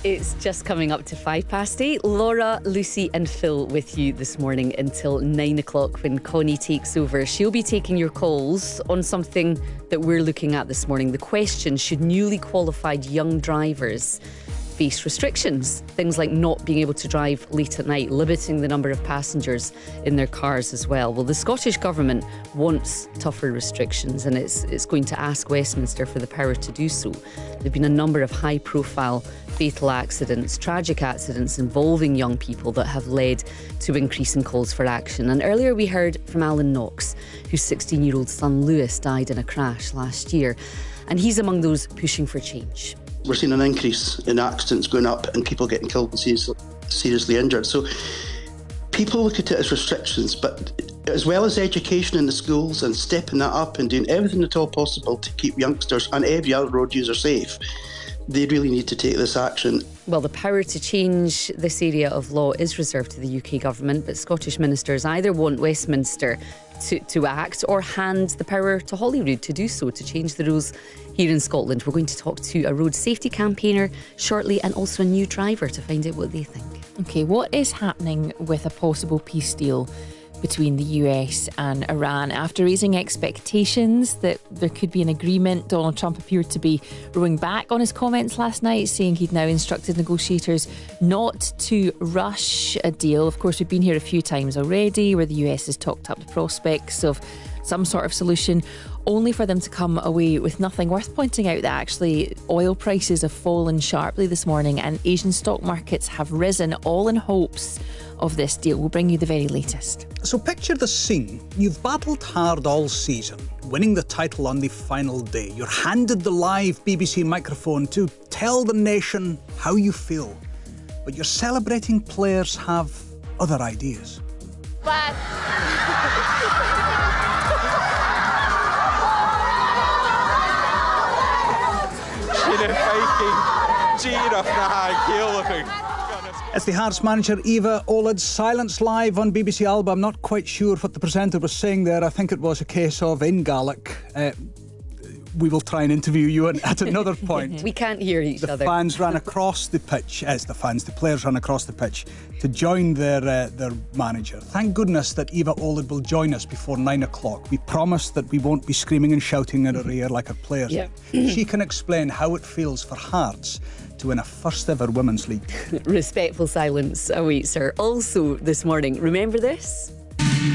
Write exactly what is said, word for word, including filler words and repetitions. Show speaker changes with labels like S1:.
S1: It's just coming up to five past eight. Laura, Lucy and Phil with you this morning until nine o'clock when Connie takes over. She'll be taking your calls on something that we're looking at this morning. The question, should newly qualified young drivers face restrictions? Things like not being able to drive late at night, limiting the number of passengers in their cars as well. Well, the Scottish Government wants tougher restrictions, and it's, it's going to ask Westminster for the power to do so. There have been a number of high-profile fatal accidents, tragic accidents involving young people that have led to increasing calls for action. And earlier we heard from Alan Knox, whose sixteen-year-old son Lewis died in a crash last year. And he's among those pushing for change.
S2: We're seeing an increase in accidents going up and people getting killed and seriously, seriously injured. So people look at it as restrictions, but as well as education in the schools and stepping that up and doing everything at all possible to keep youngsters and every other road user safe, they really need to take this action.
S1: Well, the power to change this area of law is reserved to the U K government, but Scottish ministers either want Westminster to, to act or hand the power to Holyrood to do so, to change the rules here in Scotland. We're going to talk to a road safety campaigner shortly and also a new driver to find out what they think.
S3: OK, what is happening with a possible peace deal between the U S and Iran? After raising expectations that there could be an agreement, Donald Trump appeared to be rowing back on his comments last night, saying he'd now instructed negotiators not to rush a deal. Of course, we've been here a few times already where the U S has talked up the prospects of some sort of solution, only for them to come away with nothing. Worth pointing out that actually oil prices have fallen sharply this morning and Asian stock markets have risen, all in hopes of this deal. We'll bring you the very latest.
S4: So picture the scene. You've battled hard all season, winning the title on the final day. You're handed the live B B C microphone to tell the nation how you feel. But your celebrating players have other ideas.
S5: But...
S4: It's the Hearts manager Eva Olid's silence live on B B C Alba. I'm not quite sure what the presenter was saying there. I think it was a case of in Gaelic. Uh, we will try and interview you at another point.
S1: We can't hear each
S4: the
S1: other.
S4: The fans ran across the pitch, as the fans, the players ran across the pitch to join their uh, their manager. Thank goodness that Eva Olid will join us before nine o'clock. We promise that we won't be screaming and shouting in her ear like our players.
S1: Yeah.
S4: She can explain how it feels for Hearts to win a first ever women's league.
S1: Respectful silence awaits her. Also this morning, remember this?